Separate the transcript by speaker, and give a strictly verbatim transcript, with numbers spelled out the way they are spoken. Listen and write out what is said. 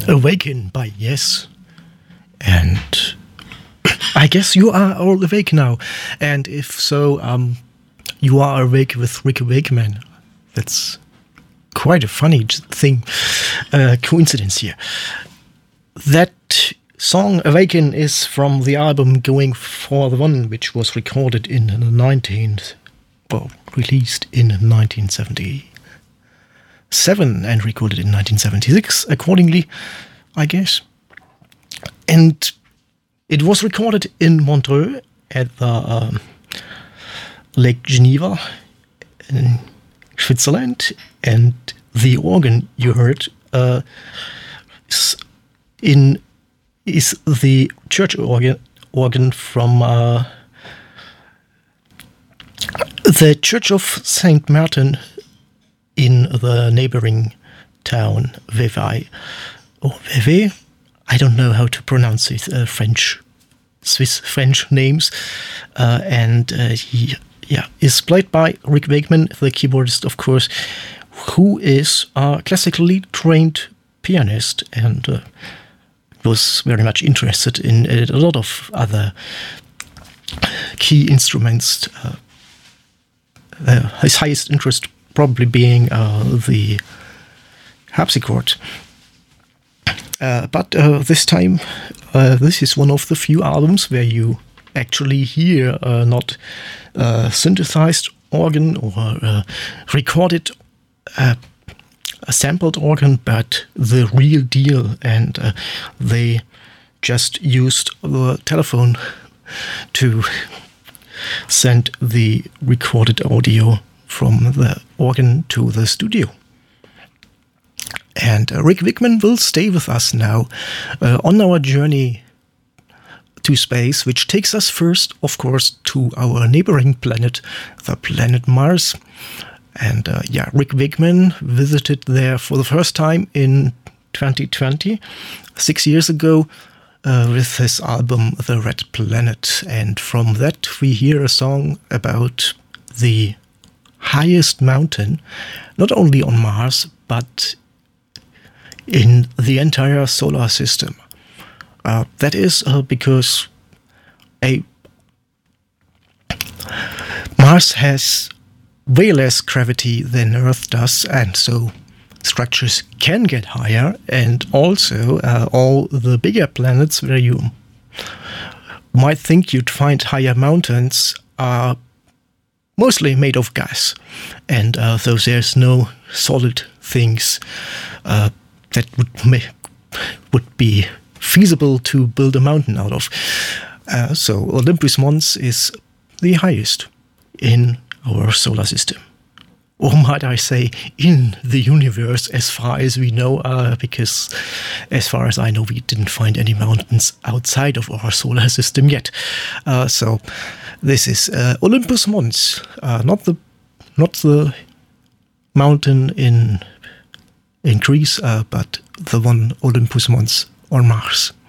Speaker 1: Awaken by Yes. And I guess you are all awake now. And if so, um, you are awake with Rick Wakeman. That's quite a funny thing, uh, coincidence here. That song, Awaken, is from the album Going for the One, which was recorded in the nineteenth, well, released in nineteen seventy-seven and recorded in nineteen seventy-six, accordingly, I guess. And it was recorded in Montreux at the um, Lake Geneva in Switzerland, and the organ you heard uh, is, in, is the church organ, organ from uh, the Church of Saint Martin in the neighboring town Vevey. Oh, Vevey? I don't know how to pronounce it, uh, French, Swiss French names. Uh, and uh, he yeah, is played by Rick Wakeman, the keyboardist, of course, who is a classically trained pianist and uh, was very much interested in a lot of other key instruments. Uh, uh, his highest interest probably being uh, the harpsichord. Uh, but uh, this time, uh, this is one of the few albums where you actually hear uh, not uh, synthesized organ or uh, recorded uh, a sampled organ, but the real deal. And uh, they just used the telephone to send the recorded audio from the organ to the studio. And uh, Rick Wakeman will stay with us now uh, on our journey to space, which takes us first, of course, to our neighboring planet, the planet Mars. And uh, yeah, Rick Wakeman visited there for the first time in twenty twenty, six years ago, uh, with his album The Red Planet. And from that we hear a song about the highest mountain, not only on Mars, but in the entire solar system. Uh, that is uh, because a Mars has way less gravity than Earth does, and so structures can get higher, and also uh, all the bigger planets where you might think you'd find higher mountains are mostly made of gas, and uh, so there's no solid things uh, that would make, would be feasible to build a mountain out of. Uh, so Olympus Mons is the highest in our solar system. Or might I say, in the universe, as far as we know, uh, because as far as I know, we didn't find any mountains outside of our solar system yet. Uh, so this is uh, Olympus Mons, uh, not the not the mountain in in Greece, uh, but the one Olympus Mons on Mars.